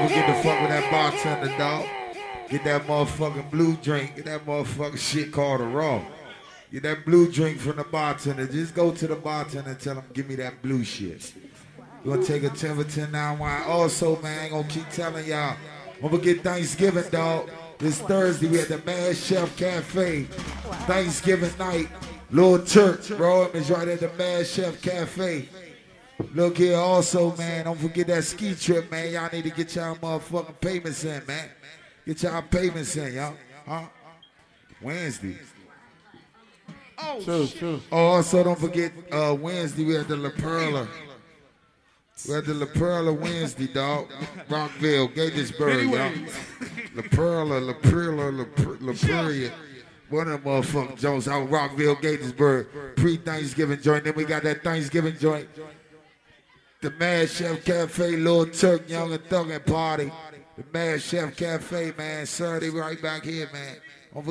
Don't forget to fuck with that bartender, dog. Get that motherfucking blue drink. Get that motherfucking shit called a raw. Get that blue drink from the bartender. Just go to the bartender and tell him, give me that blue shit. We're gonna take a 10 for 10 now wine. Also, man, I ain't gonna keep telling y'all. Don't forget Thanksgiving, dog. This Thursday, we at the Mad Chef Cafe. Thanksgiving night. Little Church, bro. It's right at the Mad Chef Cafe. Look here also, man. Don't forget that ski trip, man. Y'all need to get y'all motherfucking payments in, man. Get y'all payments in, y'all. Huh? Wednesday. Oh, True. Oh, also don't forget Wednesday we at the La Perla. We at the La Perla Wednesday, dog. Rockville, Gatesburg, y'all. La Perla. One of them motherfucking Jones out Rockville, Gatesburg. Pre-Thanksgiving joint. Then we got that Thanksgiving joint. The Mad Chef Cafe, Little Turk, Young and Thuggin' Party. The Mad Chef Cafe, man. Saturday right back here, man.